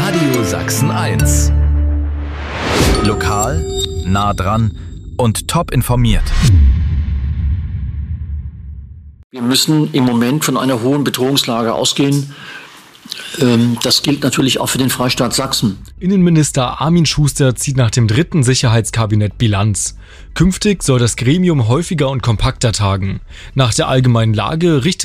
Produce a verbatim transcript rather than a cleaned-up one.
Radio Sachsen eins. Lokal, nah dran und top informiert. Wir müssen im Moment von einer hohen Bedrohungslage ausgehen. Das gilt natürlich auch für den Freistaat Sachsen. Innenminister Armin Schuster zieht nach dem dritten Sicherheitskabinett Bilanz. Künftig soll das Gremium häufiger und kompakter tagen. Nach der allgemeinen Lage richtet